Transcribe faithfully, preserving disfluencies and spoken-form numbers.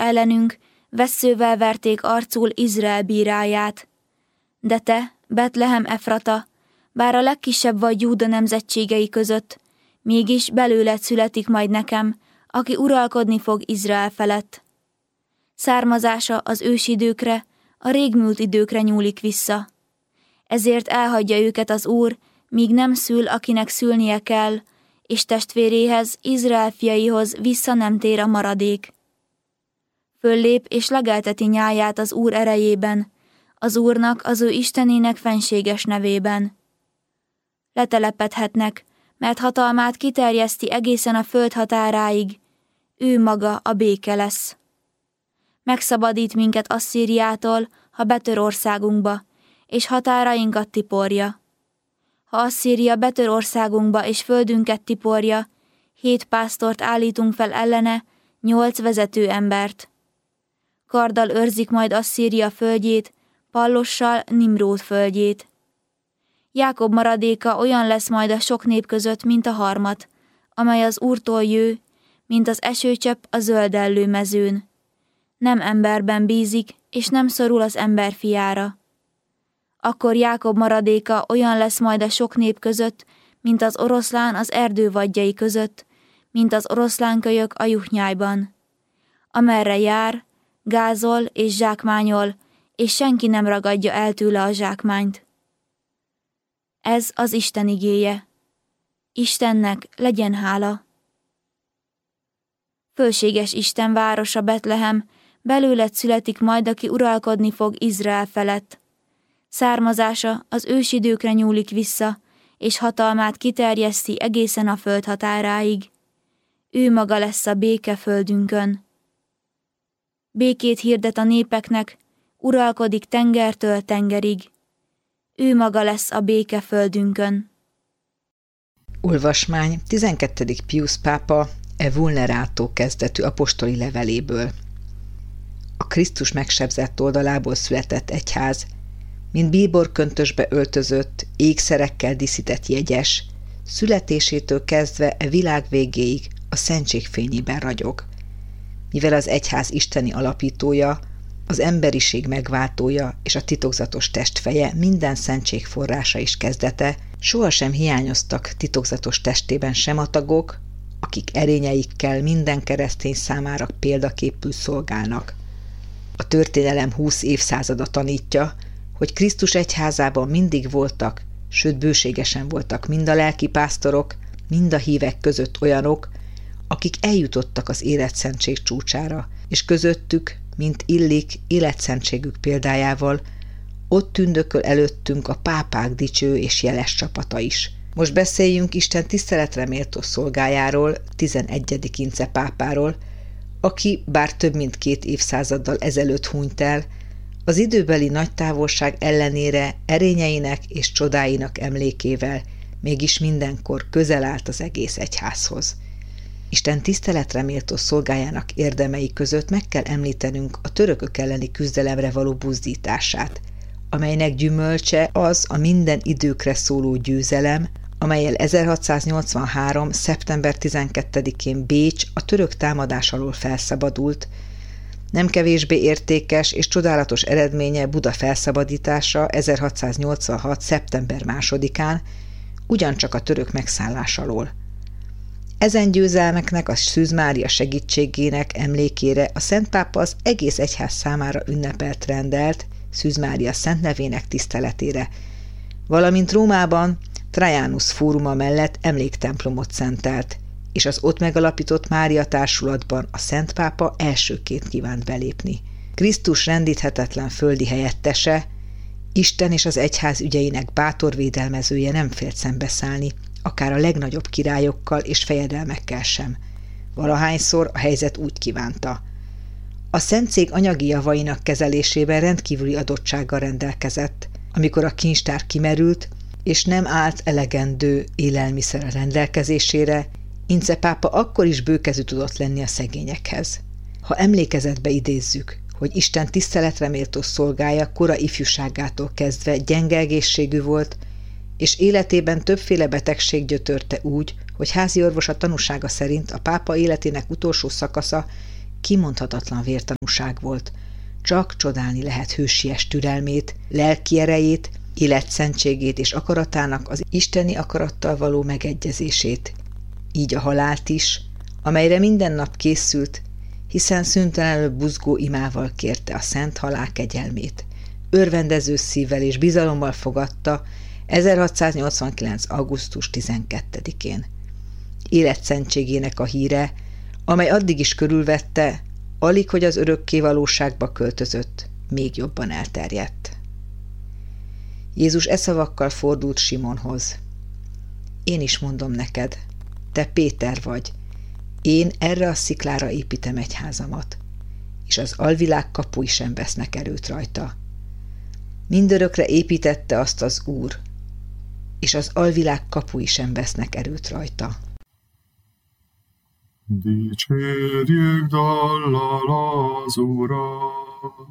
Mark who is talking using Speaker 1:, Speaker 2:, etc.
Speaker 1: ellenünk, vesszővel verték arcul Izrael bíráját. De te, Betlehem Efrata, bár a legkisebb vagy Júda nemzetségei között, mégis belőled születik majd nekem, aki uralkodni fog Izrael felett. Származása az ősidőkre, a régmúlt időkre nyúlik vissza. Ezért elhagyja őket az Úr, míg nem szül, akinek szülnie kell, és testvéréhez, Izrael fiaihoz vissza nem tér a maradék. Föllép és legelteti nyáját az Úr erejében, az Úrnak, az ő Istenének fenséges nevében. Letelepedhetnek, mert hatalmát kiterjeszti egészen a föld határáig, ő maga a béke lesz. Megszabadít minket Asszíriától, ha betör országunkba, és határainkat tiporja. Ha Asszíria betör országunkba és földünket tiporja, hét pásztort állítunk fel ellene, nyolc vezető embert. Karddal őrzik majd Asszíria földjét, pallossal Nimród földjét. Jákob maradéka olyan lesz majd a sok nép között, mint a harmat, amely az Úrtól jő, mint az esőcsepp a zöldellő mezőn. Nem emberben bízik, és nem szorul az ember fiára. Akkor Jákob maradéka olyan lesz majd a sok nép között, mint az oroszlán az erdő vadjai között, mint az oroszlánkölyök a juhnyájban. Amerre jár, gázol és zsákmányol, és senki nem ragadja el tőle a zsákmányt. Ez az Isten igéje. Istennek legyen hála. Fölséges Isten városa Betlehem, belőled születik majd, aki uralkodni fog Izrael felett. Származása az ősidőkre nyúlik vissza, és hatalmát kiterjeszti egészen a föld határáig. Ő maga lesz a béke földünkön. Békét hirdet a népeknek, uralkodik tengertől tengerig. Ő maga lesz a béke földünkön.
Speaker 2: Olvasmány tizenkettedik Piusz pápa e vulnerátó kezdetű apostoli leveléből. A Krisztus megsebzett oldalából született egyház, mint bíborköntösbe öltözött, ékszerekkel díszített jegyes, születésétől kezdve e világ végéig a szentség fényében ragyog. Mivel az egyház isteni alapítója, az emberiség megváltója és a titokzatos testfeje, minden szentség forrása és kezdete, sohasem hiányoztak titokzatos testében sem a tagok, akik erényeikkel minden keresztény számára példaképül szolgálnak. A történelem húsz évszázada tanítja, hogy Krisztus egyházában mindig voltak, sőt bőségesen voltak mind a lelkipásztorok, mind a hívek között olyanok, akik eljutottak az életszentség csúcsára, és közöttük, mint illik életszentségük példájával, ott tündököl előttünk a pápák dicső és jeles csapata is. Most beszéljünk Isten tiszteletre méltó szolgájáról, tizenegyedik Ince pápáról, aki bár több mint két évszázaddal ezelőtt hunyt el, az időbeli nagy távolság ellenére erényeinek és csodáinak emlékével mégis mindenkor közel állt az egész egyházhoz. Isten tiszteletre méltó szolgájának érdemei között meg kell említenünk a törökök elleni küzdelemre való buzdítását, amelynek gyümölcse az a minden időkre szóló győzelem, amellyel ezerhatszáznyolcvanhárom. szeptember tizenkettedikén Bécs a török támadás alól felszabadult, nem kevésbé értékes és csodálatos eredménye Buda felszabadítása ezerhatszáznyolcvanhat. szeptember másodikán, ugyancsak a török megszállás alól. Ezen győzelmeknek a Szűz Mária segítségének emlékére a Szent Pápa az egész egyház számára ünnepelt rendelt Szűz Mária szent nevének tiszteletére, valamint Rómában Trajanus fóruma mellett emléktemplomot szentelt, és az ott megalapított Mária társulatban a Szent Pápa elsőként kívánt belépni. Krisztus rendíthetetlen földi helyettese, Isten és az egyház ügyeinek bátor védelmezője nem félt szembeszállni, akár a legnagyobb királyokkal és fejedelmekkel sem. Valahányszor a helyzet úgy kívánta. A szentszék anyagi javainak kezelésében rendkívüli adottsággal rendelkezett, amikor a kincstár kimerült, és nem állt elegendő élelmiszer a rendelkezésére, Ince pápa akkor is bőkezű tudott lenni a szegényekhez. Ha emlékezetbe idézzük, hogy Isten tiszteletre méltó szolgája kora ifjúságától kezdve gyenge egészségű volt, és életében többféle betegség gyötörte úgy, hogy háziorvos a tanúsága szerint a pápa életének utolsó szakasza kimondhatatlan vértanúság volt. Csak csodálni lehet hősies türelmét, lelki erejét, életszentségét és akaratának az isteni akarattal való megegyezését. Így a halált is, amelyre minden nap készült, hiszen szüntelenül buzgó imával kérte a szent halál kegyelmét. Örvendező szívvel és bizalommal fogadta ezerhatszáznyolcvankilenc. augusztus tizenkettedikén. Életszentségének a híre, amely addig is körülvette, alig hogy az örökké valóságba költözött, még jobban elterjedt. Jézus e szavakkal fordult Simonhoz. Én is mondom neked, te Péter vagy, én erre a sziklára építem egyházamat, és az alvilág kapui sem vesznek erőt rajta. Mindörökre építette azt az Úr, és az alvilág kapui sem vesznek erőt rajta.
Speaker 3: Dicsérjük dallal az Urat!